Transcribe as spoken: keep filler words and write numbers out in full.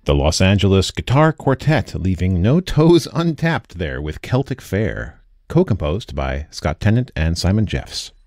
The Los Angeles Guitar Quartet, leaving no toes untapped there with Celtic Fair, co-composed by Scott Tennant and Simon Jeffs.